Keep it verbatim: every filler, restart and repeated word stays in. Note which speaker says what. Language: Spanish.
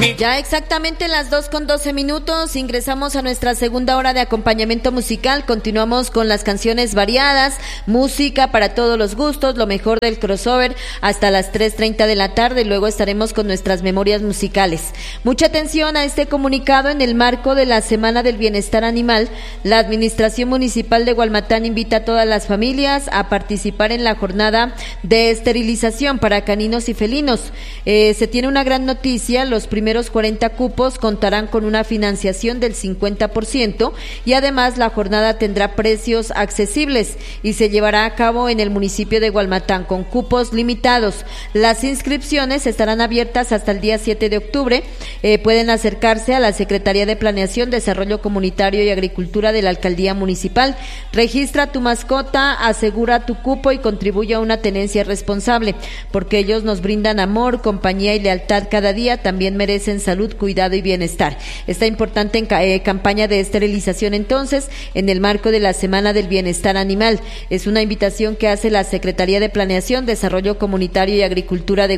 Speaker 1: Ya exactamente las dos con doce minutos, ingresamos a nuestra segunda hora de acompañamiento musical. Continuamos con las canciones variadas, música para todos los gustos, lo mejor del crossover hasta las tres treinta de la tarde. Luego estaremos con nuestras memorias musicales. Mucha atención a este comunicado. En el marco de la Semana del Bienestar Animal, la Administración Municipal de Gualmatán invita a todas las familias a participar en la jornada de esterilización para caninos y felinos. Eh, se tiene una gran noticia: los primeros cuarenta cupos contarán con una financiación del cincuenta por ciento y además la jornada tendrá precios accesibles y se llevará a cabo en el municipio de Gualmatán con cupos limitados. Las inscripciones estarán abiertas hasta el día siete de octubre. Eh, pueden acercarse a la Secretaría de Planeación, Desarrollo Comunitario y Agricultura de la Alcaldía Municipal. Registra tu mascota, asegura tu cupo y contribuye a una tenencia responsable, porque ellos nos brindan amor, compañía y lealtad cada día. También merecen salud, cuidado y bienestar. Esta importante en, eh, campaña de esterilización, entonces, en el marco de la Semana del Bienestar Animal, es una invitación que hace la Secretaría de Planeación, Desarrollo Comunitario y Agricultura de